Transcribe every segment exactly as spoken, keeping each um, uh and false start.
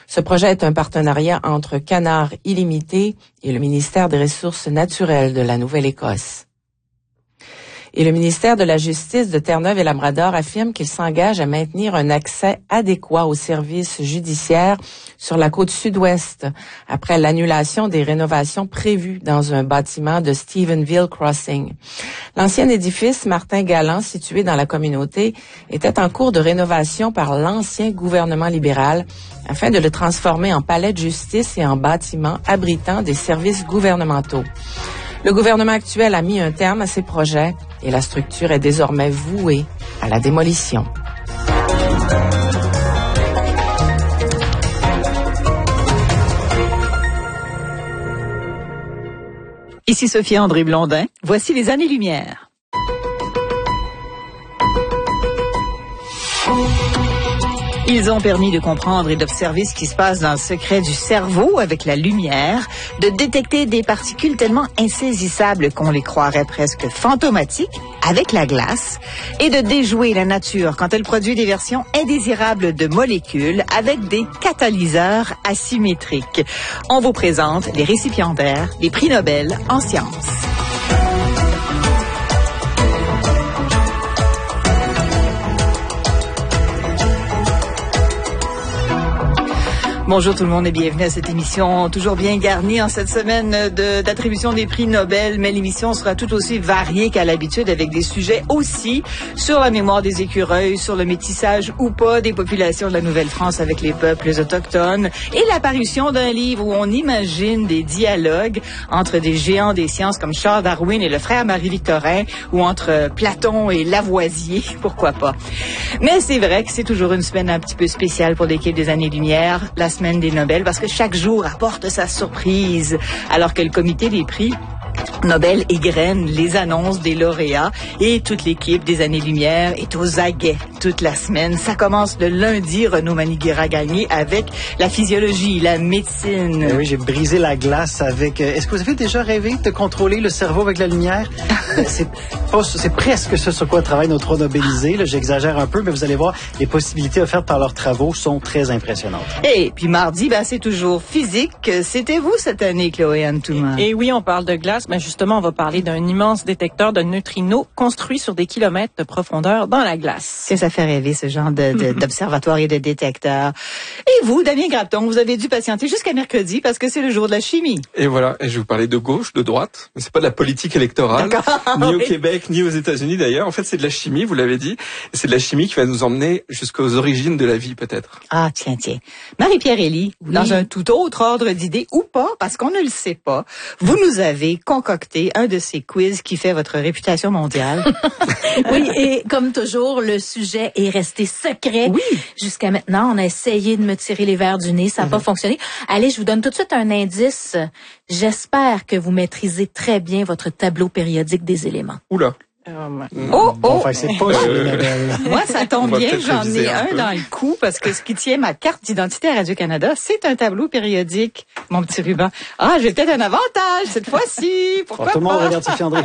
Ce projet est un partenariat entre Canard Illimité et le ministère des Ressources naturelles de la Nouvelle-Écosse. Et le ministère de la Justice de Terre-Neuve et Labrador affirme qu'il s'engage à maintenir un accès adéquat aux services judiciaires sur la côte sud-ouest après l'annulation des rénovations prévues dans un bâtiment de Stephenville Crossing. L'ancien édifice Martin Galland, situé dans la communauté, était en cours de rénovation par l'ancien gouvernement libéral afin de le transformer en palais de justice et en bâtiment abritant des services gouvernementaux. Le gouvernement actuel a mis un terme à ces projets et la structure est désormais vouée à la démolition. Ici Sophie André Blondin. Voici les années-lumière. Ils ont permis de comprendre et d'observer ce qui se passe dans le secret du cerveau avec la lumière, de détecter des particules tellement insaisissables qu'on les croirait presque fantomatiques avec la glace et de déjouer la nature quand elle produit des versions indésirables de molécules avec des catalyseurs asymétriques. On vous présente les récipiendaires des prix Nobel en sciences. Bonjour tout le monde et bienvenue à cette émission toujours bien garnie en cette semaine de, d'attribution des prix Nobel, mais l'émission sera tout aussi variée qu'à l'habitude avec des sujets aussi sur la mémoire des écureuils, sur le métissage ou pas des populations de la Nouvelle-France avec les peuples autochtones et l'apparition d'un livre où on imagine des dialogues entre des géants des sciences comme Charles Darwin et le frère Marie-Victorin ou entre Platon et Lavoisier, pourquoi pas. Mais c'est vrai que c'est toujours une semaine un petit peu spéciale pour l'équipe des Années-Lumière, la semaine des Nobel, parce que chaque jour apporte sa surprise, alors que le comité des prix Nobel égrène les annonces des lauréats et toute l'équipe des Années-Lumière est aux aguets toute la semaine. Ça commence le lundi, Renaud Maniguera-Gagné, avec la physiologie, la médecine. Eh oui, j'ai brisé la glace avec... Est-ce que vous avez déjà rêvé de contrôler le cerveau avec la lumière? c'est, pas, c'est presque ce sur quoi travaillent nos trois Nobelisés. Là, j'exagère un peu, mais vous allez voir, les possibilités offertes par leurs travaux sont très impressionnantes. Et puis mardi, ben, c'est toujours physique. C'était vous cette année, Chloé-Anne Touma? Et oui, on parle de glace, mais justement, on va parler d'un immense détecteur de neutrinos construit sur des kilomètres de profondeur dans la glace. Que ça fait rêver, ce genre de, de, d'observatoire et de détecteur. Et vous, Damien Grapton, vous avez dû patienter jusqu'à mercredi parce que c'est le jour de la chimie. Et voilà, et je vais vous parler de gauche, de droite, mais c'est pas de la politique électorale, ni au oui. Québec, ni aux États-Unis d'ailleurs. En fait, c'est de la chimie, vous l'avez dit, et c'est de la chimie qui va nous emmener jusqu'aux origines de la vie, peut-être. Ah, tiens, tiens. Marie-Pierre Elie, oui. Dans un tout autre ordre d'idées, ou pas, parce qu'on ne le sait pas, vous nous avez concocté un de ces quiz qui fait votre réputation mondiale. Oui, et comme toujours, le sujet est resté secret. Oui. Jusqu'à maintenant, on a essayé de me tirer les verres du nez, ça n'a mm-hmm. pas fonctionné. Allez, je vous donne tout de suite un indice. J'espère que vous maîtrisez très bien votre tableau périodique des éléments. Oula. Um, oh, oh! Enfin, c'est pas euh... Moi, ça tombe bien, j'en ai un, un dans le cou, parce que ce qui tient ma carte d'identité à Radio-Canada, c'est un tableau périodique, mon petit ruban. Ah, j'ai peut-être un avantage cette fois-ci, pourquoi oh, tout le monde pas? regarde Sophie André.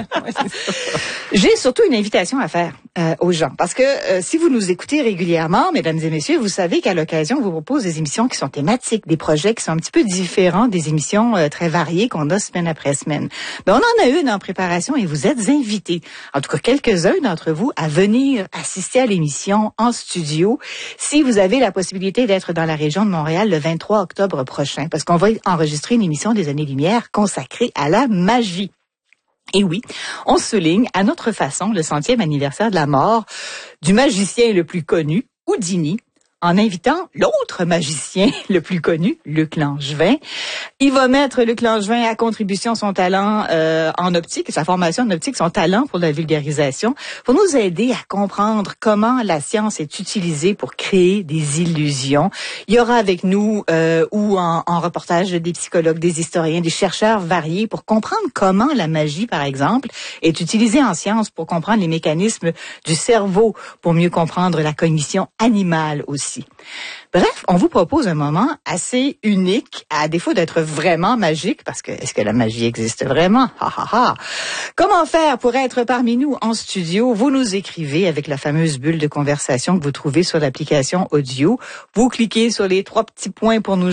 J'ai surtout une invitation à faire euh, aux gens, parce que euh, si vous nous écoutez régulièrement, mesdames et messieurs, vous savez qu'à l'occasion, on vous propose des émissions qui sont thématiques, des projets qui sont un petit peu différents des émissions euh, très variées qu'on a semaine après semaine. Ben, on en a une en préparation et vous êtes invités. En tout cas, quelques-uns d'entre vous à venir assister à l'émission en studio si vous avez la possibilité d'être dans la région de Montréal le vingt-trois octobre prochain, parce qu'on va enregistrer une émission des Années-Lumière consacrée à la magie. Et oui, on souligne à notre façon le centième anniversaire de la mort du magicien le plus connu, Houdini, en invitant l'autre magicien le plus connu, Luc Langevin. Il va mettre Luc Langevin à contribution son talent euh, en optique, sa formation en optique, son talent pour la vulgarisation, pour nous aider à comprendre comment la science est utilisée pour créer des illusions. Il y aura avec nous, euh, ou en, en reportage, des psychologues, des historiens, des chercheurs variés pour comprendre comment la magie, par exemple, est utilisée en science pour comprendre les mécanismes du cerveau, pour mieux comprendre la cognition animale aussi. Bref, on vous propose un moment assez unique, à défaut d'être vraiment magique, parce que est-ce que la magie existe vraiment? Ha, ha, ha. Comment faire pour être parmi nous en studio? Vous nous écrivez avec la fameuse bulle de conversation que vous trouvez sur l'application audio. Vous cliquez sur les trois petits points pour nous